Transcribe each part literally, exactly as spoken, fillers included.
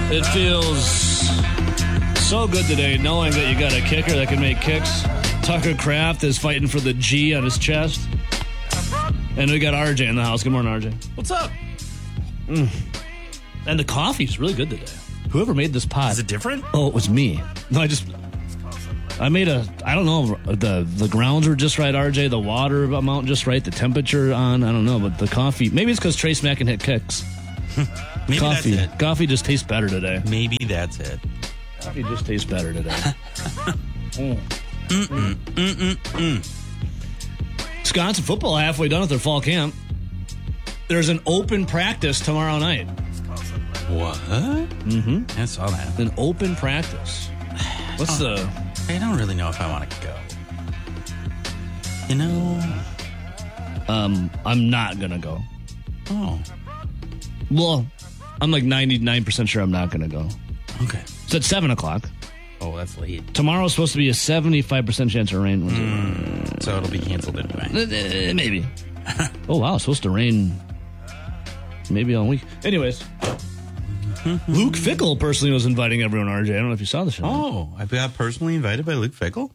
It feels so good today knowing that you got a kicker that can make kicks. Tucker Kraft is fighting for the G on his chest. And we got R J in the house. Good morning, R J. What's up? Mm. And the coffee's really good today. Whoever made this pot. Is it different? Oh, it was me. No, I just... I made a... I don't know. The the grounds were just right, R J. The water amount just right. The temperature on. I don't know. But the coffee... Maybe it's because Trace Mack can hit kicks. Maybe coffee. that's it. Coffee just tastes better today. Maybe that's it. Coffee just tastes better today. mm. Mm-mm. Mm-mm-mm. Wisconsin football halfway done with their fall camp. There's an open practice tomorrow night. What? Mm-hmm. I saw that. An open practice. What's oh, the... I don't really know if I want to go. You know... Um, I'm not going to go. Oh. Well, I'm like ninety-nine percent sure I'm not going to go. Okay. It's at seven o'clock. Oh, that's late. Tomorrow's supposed to be a seventy-five percent chance of rain. Mm, so it'll be canceled anyway. Uh, maybe. Oh, wow. It's supposed to rain maybe all week. Anyways. Luke Fickell personally was inviting everyone, R J. I don't know if you saw the show. Oh, I got personally invited by Luke Fickell?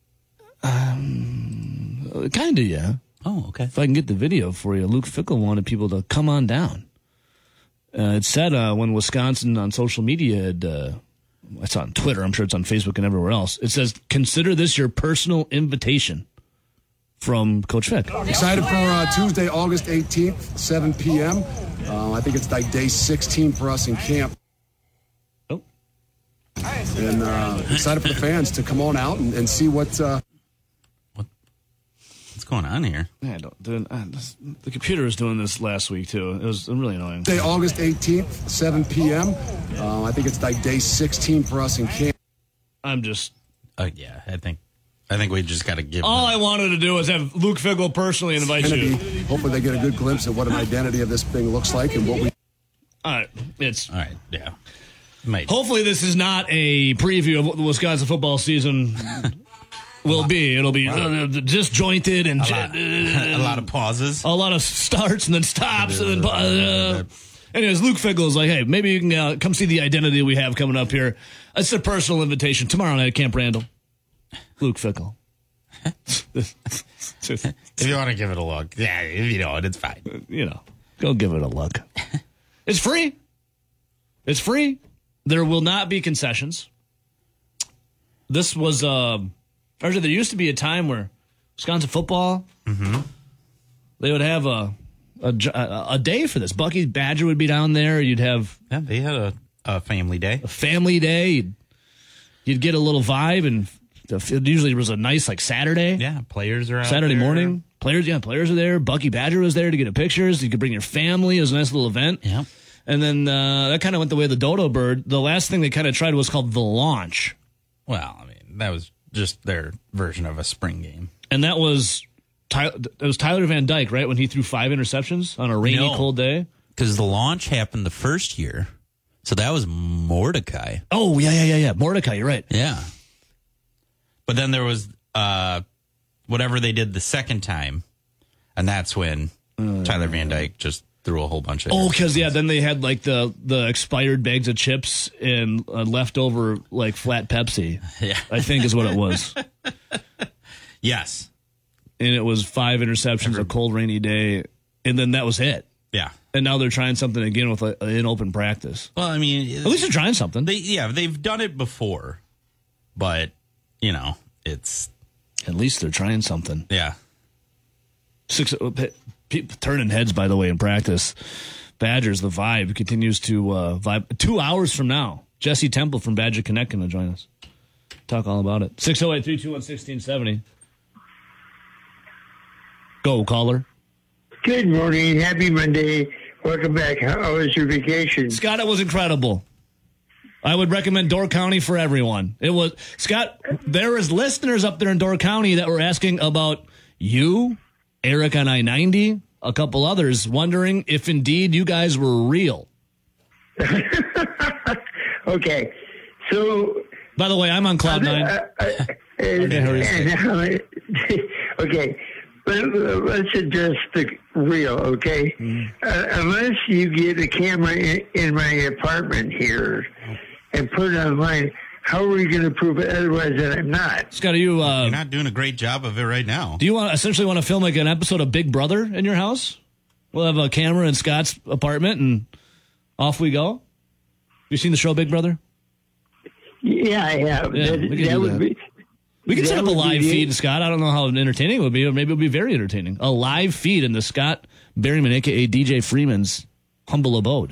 Um, kind of, yeah. Oh, okay. If I can get the video for you, Luke Fickell wanted people to come on down. Uh, it said uh, when Wisconsin on social media had, uh, it's on Twitter, I'm sure it's on Facebook and everywhere else, it says, consider this your personal invitation from Coach Fick. Excited for uh, Tuesday, August eighteenth, seven p.m. Uh, I think it's like day sixteen for us in camp. Oh. And uh, excited for the fans to come on out and, and see what... Uh, What's going on here? Yeah, I don't, dude, I, this, the computer was doing this last week, too. It was really annoying. Tuesday, August eighteenth, seven p.m. Uh, I think it's like day sixteen for us in camp. I'm just... Uh, yeah, I think I think we just got to give... All them. I wanted to do was have Luke Fickell personally invite you. Hopefully they get a good glimpse of what an identity of this thing looks like and what we... All right, it's... All right, yeah. Might. Hopefully this is not a preview of what the Wisconsin football season will be. It'll be uh, disjointed and... A lot, a lot of pauses. A lot of starts and then stops. and then uh, Anyways, Luke Fickell is like, hey, maybe you can uh, come see the identity we have coming up here. It's a personal invitation tomorrow night at Camp Randall. Luke Fickell. If you want to give it a look. Yeah, if you don't, it's fine. You know, go give it a look. It's free. It's free. There will not be concessions. This was, uh, actually, there used to be a time where Wisconsin football, mm-hmm. they would have a, a a day for this. Bucky Badger would be down there. You'd have... Yeah, they had a, a family day. A family day. You'd, you'd get a little vibe, and it usually was a nice, like, Saturday. Yeah, players are out Saturday there. morning. Players, yeah, players are there. Bucky Badger was there to get a pictures. You could bring your family. It was a nice little event. Yeah. And then uh, that kind of went the way of the dodo bird. The last thing they kind of tried was called the launch. Well, I mean, that was just their version of a spring game. And that was Tyler, it was Tyler Van Dyke, right, when he threw five interceptions on a rainy, No. cold day? Because the launch happened the first year. So that was Mordecai. Oh, yeah, yeah, yeah, yeah. Mordecai, you're right. Yeah. But then there was uh, whatever they did the second time, and that's when uh, Tyler Van Dyke just threw a whole bunch of... Oh, because, yeah, then they had, like, the, the expired bags of chips and uh, leftover, like, flat Pepsi, yeah. I think is what it was. Yes. And it was five interceptions, a cold, rainy day, and then that was it. Yeah. And now they're trying something again with a, an open practice. Well, I mean... At least they're trying something. They, yeah, they've done it before, but, you know, it's... At least they're trying something. Yeah. Six, people turning heads, by the way, in practice. Badgers, the vibe continues to uh, vibe. Two hours from now, Jesse Temple from Badger Connect going to join us. Talk all about it. six oh eight, three two one, one six seven oh. Go, caller. Good morning. Happy Monday. Welcome back. How was your vacation? Scott, it was incredible. I would recommend Door County for everyone. It was, Scott, there was listeners up there in Door County that were asking about you, Eric on I ninety, a couple others, wondering if indeed you guys were real. Okay. So. By the way, I'm on Cloud Nine. Uh, uh, uh, okay. let, let's address the real, okay? Mm-hmm. Uh, unless you get a camera in, in my apartment here and put it online, how are we going to prove it otherwise that I'm not? Scott, are you... Uh, You're not doing a great job of it right now. Do you want essentially want to film like an episode of Big Brother in your house? We'll have a camera in Scott's apartment and off we go. You seen the show Big Brother? Yeah, I have. Yeah, that we can that do would that. be... We can that set up a would be live the- feed, Scott. I don't know how entertaining it would be, or maybe it would be very entertaining. A live feed in the Scott Berryman, a k a. D J Freeman's humble abode.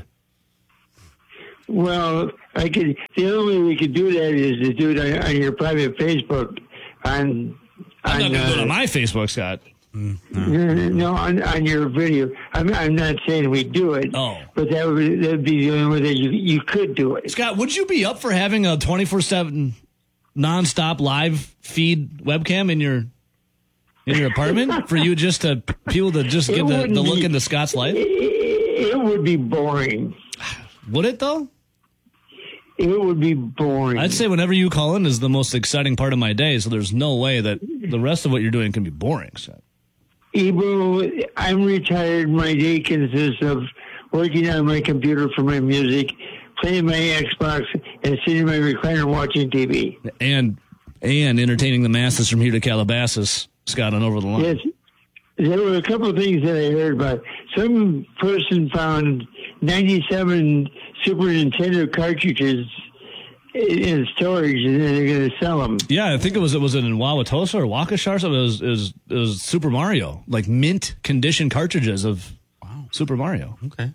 Well, I could. The only way we could do that is to do it on, on your private Facebook. On, I'm on not going to do it uh, on my Facebook, Scott. no, on, on your video. I'm, I'm not saying we do it. Oh. But that would that would be the only way that you you could do it. Scott, would you be up for having a twenty-four seven nonstop live feed webcam in your in your apartment for you just to people to just It get the, wouldn't the look be- into Scott's life? It, it would be boring. Would it though? It would be boring. I'd say whenever you call in is the most exciting part of my day, so there's no way that the rest of what you're doing can be boring. Scott. Ebro, I'm retired. My day consists of working on my computer for my music, playing my Xbox, and sitting in my recliner watching T V. And and entertaining the masses from here to Calabasas, Scott, on Over the Line. Yes. There were a couple of things that I heard about. Some person found ninety-seven Super Nintendo cartridges in storage, and then they're going to sell them. Yeah, I think it was it was in Wauwatosa or Waukesha or something. It was, it was it was Super Mario, like mint condition cartridges of Wow. Super Mario. Okay.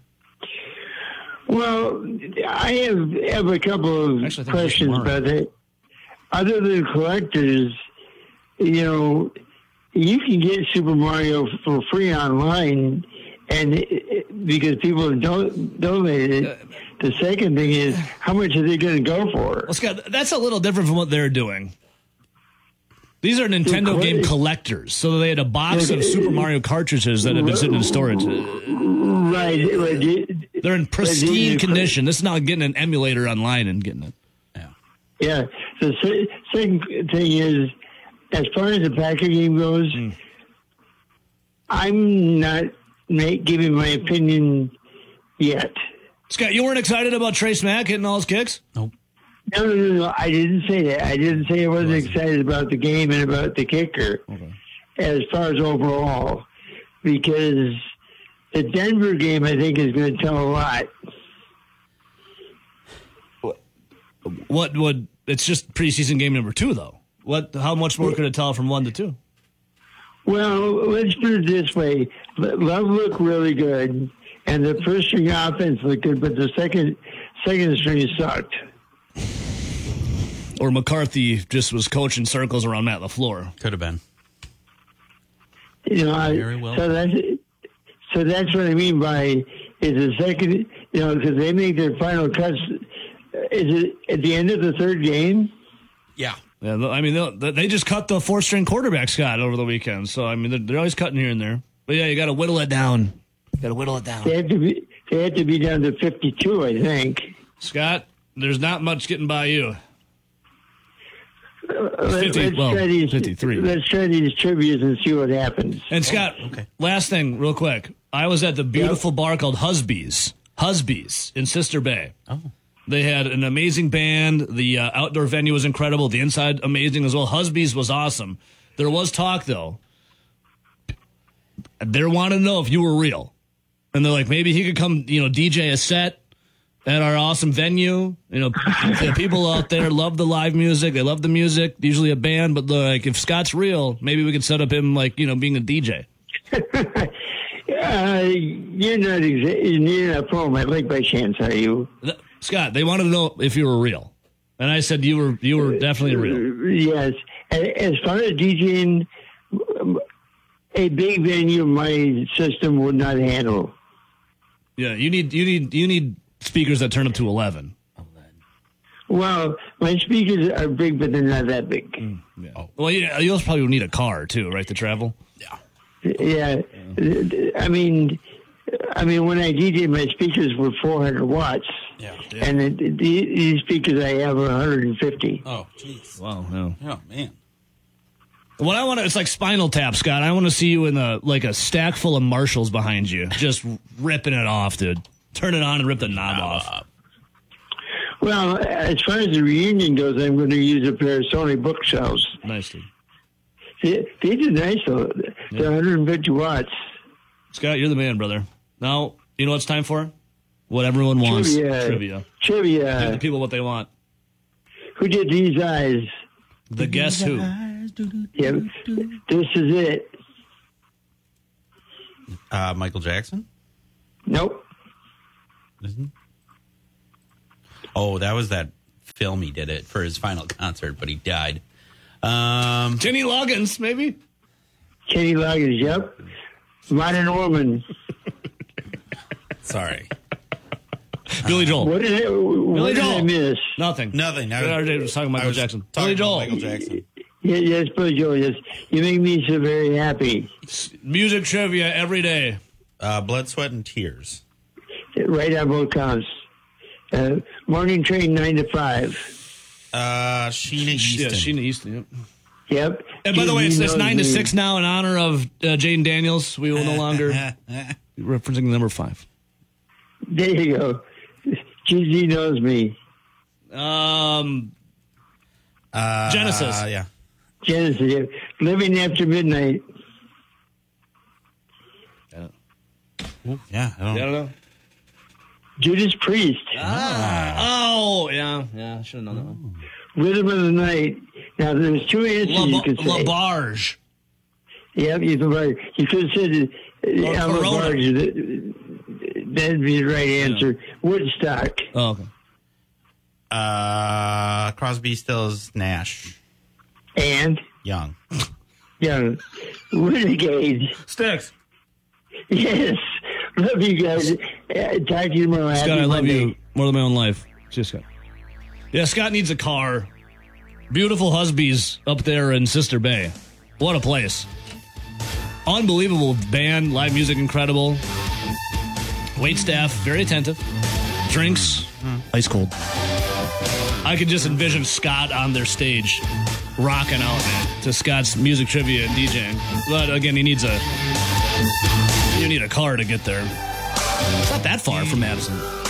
Well, I have, have a couple of Actually, I think questions it's Mario. about that. Other than collectors, you know, you can get Super Mario for free online, and it, it- because people have don- donated it. The second thing is, how much are they going to go for? Well, Scott, that's a little different from what they're doing. These are Nintendo They're game cra- collectors, so they had a box of Super Mario cartridges that have been sitting in storage. Right. but you- They're in pristine you- condition. This is not getting an emulator online and getting it. Yeah. Yeah. The se- second thing is, as far as the Packer game goes, Hmm. I'm not ma- giving my opinion yet. Scott, you weren't excited about Trace Mack hitting all his kicks? Nope. No, no, no, no. I didn't say that. I didn't say I wasn't excited about the game and about the kicker as far as overall, because the Denver game, I think, is going to tell a lot. What would it's just preseason game number two though? What? How much more could it tell from one to two? Well, let's put it this way. Love looked really good, and the first string offense looked good, but the second second string sucked. Or McCarthy just was coaching circles around Matt LaFleur. Could have been. You know, I, Very well. so that's so that's what I mean by is the second. You know, because they make their final cuts. Is it at the end of the third game? Yeah. Yeah, I mean they they just cut the fourth string quarterback Scott over the weekend. So I mean they're, they're always cutting here and there. But yeah, you got to whittle it down. Got to whittle it down. They have to be. They have to be down to fifty-two, I think. Scott, there's not much getting by you. Let- fifty, let's well, try these, fifty-three. Let's try these trivias and see what happens. And Scott, okay. last thing, real quick. I was at the beautiful bar called Husby's, Husby's in Sister Bay. Oh. They had an amazing band. The uh, outdoor venue was incredible. The inside amazing as well. Husby's was awesome. There was talk though. They wanted to know if you were real, and they're like, maybe he could come, you know, D J a set at our awesome venue. You know, the people out there love the live music. They love the music. Usually a band, but like if Scott's real, maybe we could set up him like you know being a D J. Uh, you're not exa- you're not pulling my leg by chance, are you? Scott, they wanted to know if you were real, and I said you were. You were definitely real. Yes. A- As far as DJing, a big venue, my system would not handle. Yeah, you need you need you need speakers that turn up to eleven. Well, my speakers are big, but they're not that big. Yeah. Well, you, you also probably need a car too, right, to travel. Yeah. Yeah. I mean, I mean, when I D J, my speakers were four hundred watts. Yeah. And the, the, these speakers I have are one hundred fifty. Oh, jeez. Wow. No. Oh, man. What I want to, it's like Spinal Tap, Scott. I want to see you in a, like a stack full of Marshalls behind you, just ripping it off, dude. Turn it on and rip the knob uh, off. Well, as far as the reunion goes, I'm going to use a pair of Sony bookshelves. Nice, dude. They, these are nice, though. They're yeah. one hundred fifty watts. Scott, you're the man, brother. Now, you know what it's time for? What everyone wants. Trivia. Trivia. Trivia. Give the people what they want. Who did These Eyes? The Guess Who. Yeah, this is it. Uh, Michael Jackson? Nope. Isn't? Oh, that was that film he did it for his final concert, but he died. Um, Kenny Loggins, maybe? Kenny Loggins, yep. Modern Woman. Sorry. Billy Joel. What did, it, what Billy did Joel. I miss? Nothing. Nothing. I was talking Michael Jackson. Billy Joel. Michael Jackson. Yeah, yes, Billy Joel, yes. You make me so very happy. Music trivia every day. Uh, Blood, Sweat, and Tears. Right on both counts. Uh, morning train, nine to five. Uh, Sheena Easton. Yeah, Sheena Easton, yep. Yep. And by the way, it's, it's nine me. to six now in honor of uh, Jaden Daniels. We will no longer referencing the number five. There you go. G Z knows me. Um, uh, Genesis. Uh, yeah. Genesis. Yeah. Living After Midnight. Yeah. Ooh, yeah, I don't, Yeah, I don't know. Judas Priest. Ah. Oh, yeah. Yeah, I should have known that one. Rhythm of the Night. Now, there's two answers La, you could say. LaBarge. Yeah, you could, right. You could have said uh, Or Al Corona. LaBarge. That, that'd be the right answer. Yeah. Woodstock. Oh, okay. Uh, Crosby, Stills, Nash. And? Young. Young. Renegade. Sticks. Yes. Love you guys. Uh, talk to you tomorrow. Scott, Happy I love Monday. you more than my own life. See you, Scott. Yeah, Scott needs a car. Beautiful Husbies up there in Sister Bay. What a place. Unbelievable band, live music incredible. Wait staff, very attentive. Drinks, ice cold. I could just envision Scott on their stage rocking out, man, to Scott's music trivia and DJing. But again, he needs a you need a car to get there. It's not that far from Madison.